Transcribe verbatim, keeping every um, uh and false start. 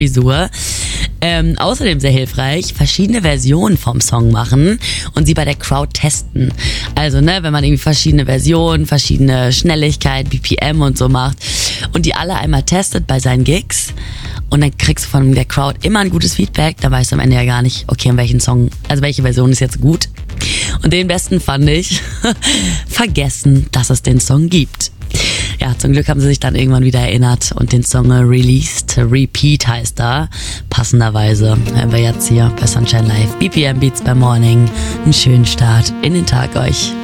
Frisur. Ähm, außerdem sehr hilfreich, verschiedene Versionen vom Song machen und sie bei der Crowd testen. Also, ne, wenn man irgendwie verschiedene Versionen, verschiedene Schnelligkeit, B P M und so macht und die alle einmal testet bei seinen Gigs und dann kriegst du von der Crowd immer ein gutes Feedback, dann weißt du am Ende ja gar nicht, okay, in welchen Song, also welche Version ist jetzt gut. Und den besten fand ich, vergessen, dass es den Song gibt. Ja, zum Glück haben sie sich dann irgendwann wieder erinnert und den Song released. Repeat heißt da. Passenderweise hören wir jetzt hier bei Sunshine Live. B P M Beats by Morning. Einen schönen Start in den Tag euch.